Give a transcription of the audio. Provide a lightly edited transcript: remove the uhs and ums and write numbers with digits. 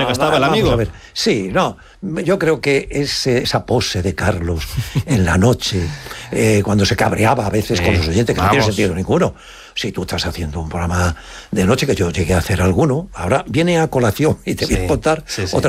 gastaba el amigo. Vamos a ver. Sí, no, yo creo que esa pose de Carlos en la noche, cuando se cabreaba a veces con los oyentes, que no tiene sentido ninguno. Si tú estás haciendo un programa de noche, que yo llegué a hacer alguno, ahora viene a colación y te voy a contar otra